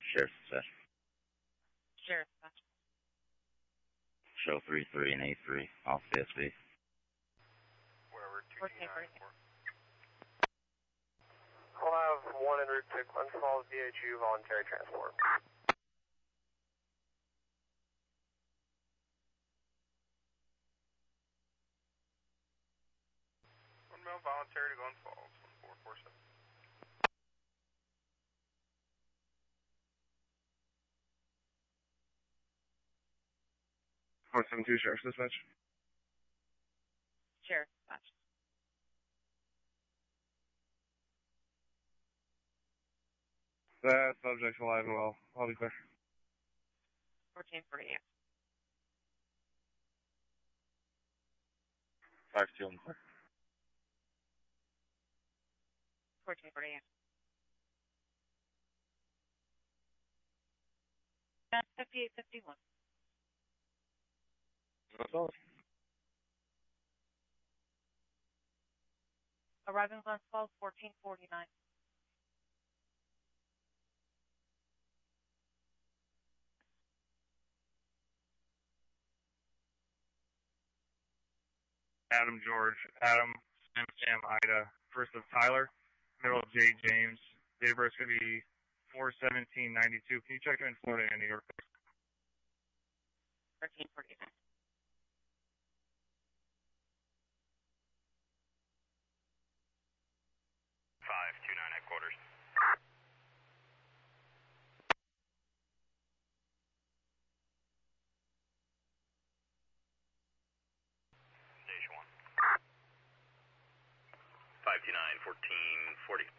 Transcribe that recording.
Sheriff Dispatch. Sheriff Dispatch. Show 3-3 and A3 off BSB. Whatever, 229. I'll have one en route to Glens Falls DHU voluntary transport. One male voluntary to Glens Falls, 1447. 472 Sheriff's Dispatch. Sheriff Dispatch. That subject's alive and well. I'll be clear. 1448. 5-2 on the clear. 1448. 5851. That's all. Arriving Glens Falls, 1449. Adam George, Adam, Sam, Ida, first of Tyler, middle of J. James. Date of birth is going to be 4/17/92. Can you check in Florida and New York? 1348. 529 headquarters. Station 1. 529, 1440.